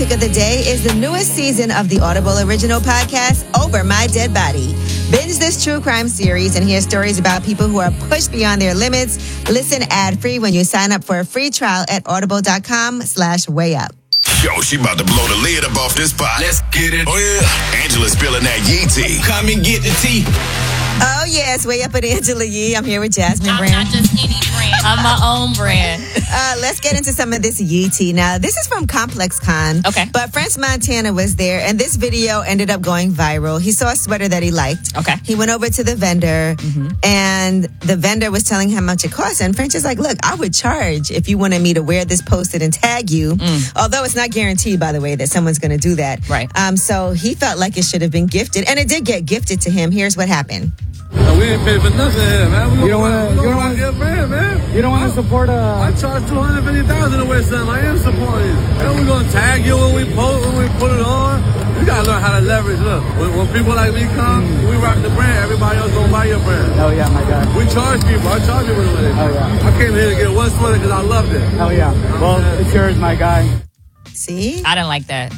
pick of the day is the newest season of the Audible original podcast, Over My Dead Body. Binge this true crime series and hear stories about people who are pushed beyond their limits. Listen ad-free when you sign up for a free trial at audible.com/wayup. Yo, she about to blow the lid up off this pot. Let's get it. Oh, yeah. Angela's spilling that Yee tea. Come and get the tea. Oh, yes. Way Up with Angela Yee. I'm here with Jasmine Brand. I'm not just any brand. I'm my own brand. Let's get into some of this Yee tea. Now, this is from Complex Con. Okay. But French Montana was there, and this video ended up going viral. He saw a sweater that he liked. Okay. He went over to the vendor, and the vendor was telling him how much it cost. And French is like, look, I would charge if you wanted me to wear this, post it, and tag you. Although it's not guaranteed, by the way, that someone's going to do that. Right. So he felt like it should have been gifted, and it did get gifted to him. Here's what happened. We ain't paid for nothing here, man. You don't want to get brand, man. You don't want to support I charge $250,000 to wear something. I am supporting you. And we're gonna tag you when we post, when we put it on. You gotta learn how to leverage. Look, when people like me come, we rock the brand. Everybody else gonna buy your brand. Hell yeah, my guy. We charge people. I charge people with it. Hell yeah. I came here to get one sweater because I loved it. Hell yeah. Well, it's yours, my guy. See? I didn't like that.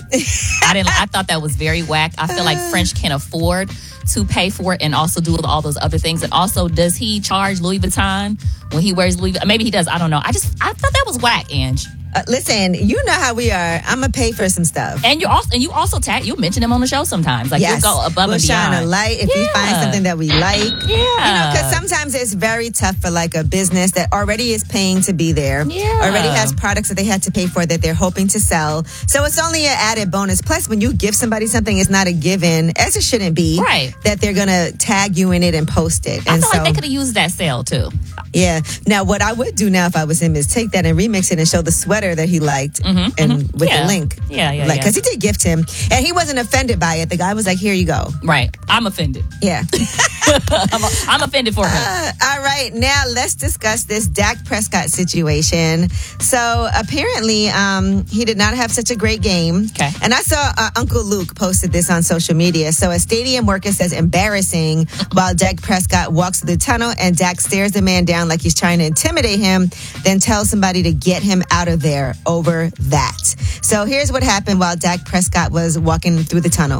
I thought that was very whack. I feel like French can afford to pay for it and also do all those other things. And also, does he charge Louis Vuitton when he wears Louis Vuitton? Maybe he does. I don't know. I thought that was whack, Ange. Listen, you know how we are. I'm gonna pay for some stuff. And you also tag. You mention him on the show sometimes. Like yes. you go above we'll and beyond. Shine a light if you find something that we like. Yeah. You know, because sometimes it's very tough for like a business that already is paying to be there. Yeah. Already has products that they had to pay for that they're hoping to sell. So it's only an added bonus. Plus, when you give somebody something, it's not a given, as it shouldn't be. Right. That they're gonna tag you in it and post it. I And feel like they could have used that sale too. Yeah. Now, what I would do now if I was him is take that and remix it and show the sweater that he liked and with the link. Yeah. Because he did gift him. And he wasn't offended by it. The guy was like, here you go. Right. I'm offended. Yeah. I'm offended for him. All right. Now, let's discuss this Dak Prescott situation. So, apparently, he did not have such a great game. Okay. And I saw Uncle Luke posted this on social media. So, a stadium worker says embarrassing while Dak Prescott walks through the tunnel and Dak stares the man down like he's trying to intimidate him, then tells somebody to get him out of there over that. So here's what happened while Dak Prescott was walking through the tunnel.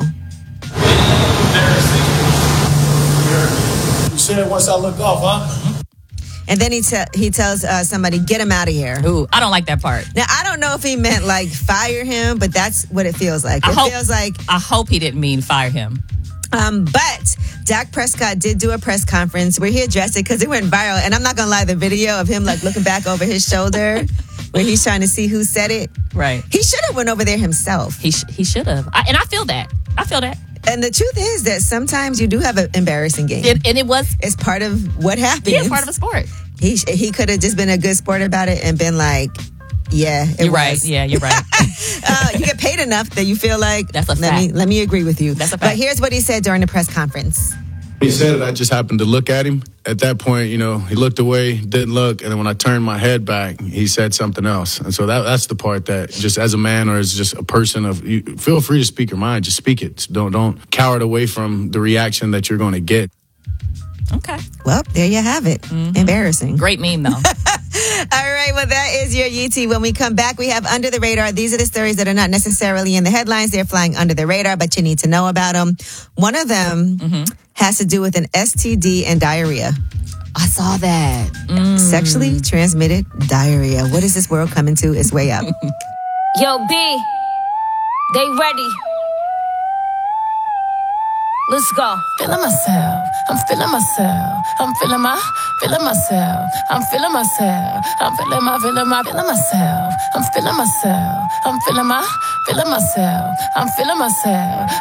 You said once I look off, huh? And then he tells somebody, get him out of here. Ooh, I don't like that part. Now, I don't know if he meant like fire him, but that's what it feels like. I hope he didn't mean fire him. But Dak Prescott did do a press conference where he addressed it because it went viral. And I'm not going to lie, the video of him like looking back over his shoulder where he's trying to see who said it. Right. He should have went over there himself. He should have. And I feel that. And the truth is that sometimes you do have an embarrassing game. It's part of what happens. Yeah, part of a sport. He could have just been a good sport about it and been like, yeah, you're right. Yeah, you're right. You get paid enough that you feel like, that's a fact. Let me agree with you. That's a fact. But here's what he said during the press conference. He said it, I just happened to look at him. At that point, he looked away, didn't look, and then when I turned my head back, he said something else. And so that's the part that just as a man or as just a person you feel free to speak your mind, just speak it. Don't cower away from the reaction that you're going to get. Okay. Well, there you have it. Embarrassing. Great meme, though. All right, well, that is your UT. When we come back, we have Under the Radar. These are the stories that are not necessarily in the headlines. They're flying under the radar, but you need to know about them. One of them has to do with an STD and diarrhea. I saw that. Sexually transmitted diarrhea. What is this world coming to? It's way up. Yo, B, they ready. Let's go. Feeling myself. I'm feeling myself. I'm feeling myself. I'm feeling myself. I'm feeling myself. I'm feeling myself. I'm feeling myself. I'm feeling myself. I'm feeling myself.